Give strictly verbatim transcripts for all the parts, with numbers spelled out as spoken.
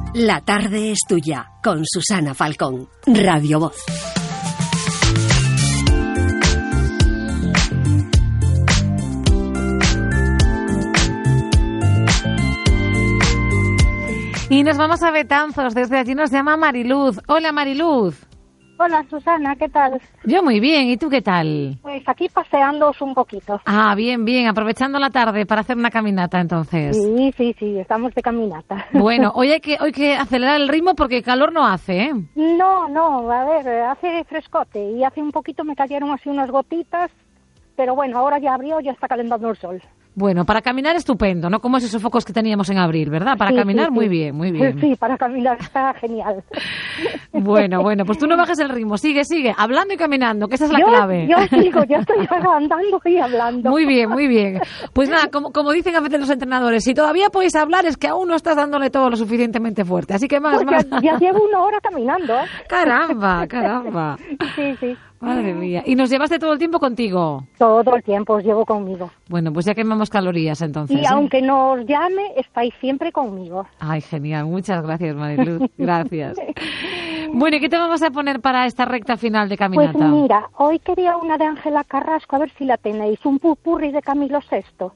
La tarde es tuya, con Susana Falcón, Radio Voz. Y nos vamos a Betanzos, desde allí nos llama Mariluz. Hola, Mariluz. Hola, Susana, ¿qué tal? Yo muy bien, ¿y tú qué tal? Pues aquí paseándoos un poquito. Ah, bien, bien, aprovechando la tarde para hacer una caminata, entonces. Sí, sí, sí, estamos de caminata. Bueno, hoy hay que, hoy hay que acelerar el ritmo porque calor no hace, ¿eh? No, no, a ver, hace frescote y hace un poquito me cayeron así unas gotitas, pero bueno, ahora ya abrió, ya está calentando el sol. Bueno, para caminar estupendo, ¿no? Como esos sofocos que teníamos en abril, ¿verdad? Para sí, caminar sí, muy sí. bien, muy bien. Sí, para caminar está genial. Bueno, bueno, pues tú no bajes el ritmo, sigue, sigue, hablando y caminando, que esa es la yo, clave. Yo sigo, yo estoy andando y hablando. Muy bien, muy bien. Pues nada, como, como dicen a veces los entrenadores, si todavía podéis hablar es que aún no estás dándole todo lo suficientemente fuerte, así que más, pues más. Ya, ya llevo una hora caminando, ¿eh? Caramba, caramba. Sí, sí. Madre mía. ¿Y nos llevaste todo el tiempo contigo? Todo el tiempo os llevo conmigo. Bueno, pues ya quemamos calorías entonces. Y ¿eh? aunque no os llame, estáis siempre conmigo. Ay, genial. Muchas gracias, Mariluz. Gracias. Bueno, ¿y qué te vamos a poner para esta recta final de caminata? Pues mira, hoy quería una de Ángela Carrasco, a ver si la tenéis. Un pupurri de Camilo Sesto.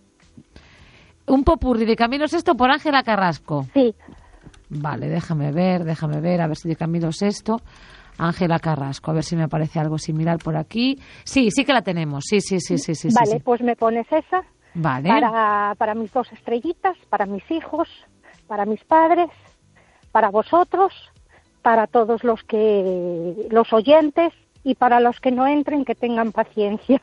Un popurri de Camilo Sesto por Ángela Carrasco. Sí. Vale, déjame ver, déjame ver, a ver si de Camilo Sesto... Ángela Carrasco, a ver si me aparece algo similar por aquí. Sí, sí que la tenemos, sí, sí, sí, sí, sí. Vale, sí, sí. Pues me pones esa. Vale. Para, para mis dos estrellitas, para mis hijos, para mis padres, para vosotros, para todos los que los oyentes y para los que no entren, que tengan paciencia.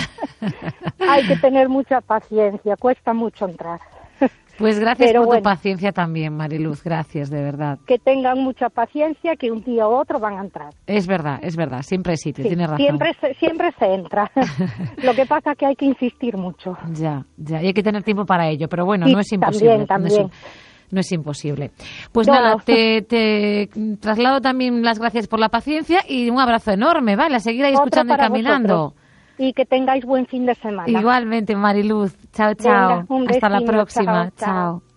Hay que tener mucha paciencia, cuesta mucho entrar. Pues gracias Pero por bueno, tu paciencia también, Mariluz, gracias, de verdad. Que tengan mucha paciencia, que un día u otro van a entrar. Es verdad, es verdad, siempre hay sitio, Sí, tienes razón. Siempre se, siempre se entra. Lo que pasa es que hay que insistir mucho. Ya, ya, y hay que tener tiempo para ello, pero bueno, Sí, no es imposible. También, también. No es, no es imposible. Pues no, nada, no. Te, te traslado también las gracias por la paciencia y un abrazo enorme, ¿vale? A seguir ahí Otro escuchando y para caminando. vosotros. Y que tengáis buen fin de semana. Igualmente, Mariluz. Chao, chao. Venga, un Hasta la besito, próxima. chao, chao. Chao.